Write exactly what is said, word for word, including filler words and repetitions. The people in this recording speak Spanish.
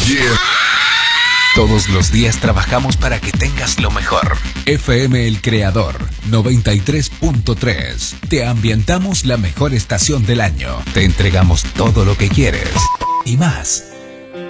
Yeah. Todos los días trabajamos para que tengas lo mejor. F M El Creador, noventa y tres punto tres. Te ambientamos la mejor estación del año. Te entregamos todo lo que quieres y más.